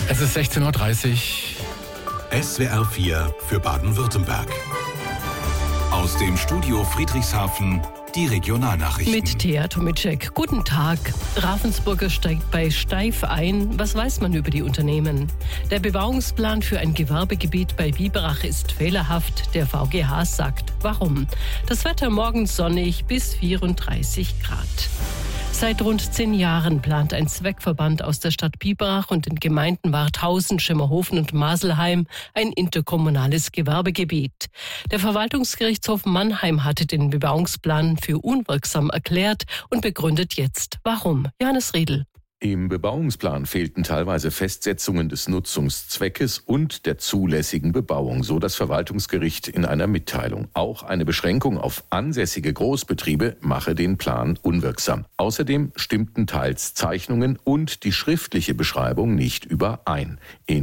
Es ist 16:30 Uhr. SWR 4 für Baden-Württemberg. Aus dem Studio Friedrichshafen die Regionalnachrichten. Mit Thea Tomicek. Guten Tag. Ravensburger steigt bei Steif ein. Was weiß man über die Unternehmen? Der Bebauungsplan für ein Gewerbegebiet bei Biberach ist fehlerhaft. Der VGH sagt, warum? Das Wetter morgen sonnig bis 34 Grad. Seit rund 10 Jahren plant ein Zweckverband aus der Stadt Biberach und den Gemeinden Warthausen, Schemmerhofen und Maselheim ein interkommunales Gewerbegebiet. Der Verwaltungsgerichtshof Mannheim hatte den Bebauungsplan für unwirksam erklärt und begründet jetzt, warum. Johannes Riedl. Im Bebauungsplan fehlten teilweise Festsetzungen des Nutzungszweckes und der zulässigen Bebauung, so das Verwaltungsgericht in einer Mitteilung. Auch eine Beschränkung auf ansässige Großbetriebe mache den Plan unwirksam. Außerdem stimmten teils Zeichnungen und die schriftliche Beschreibung nicht überein. In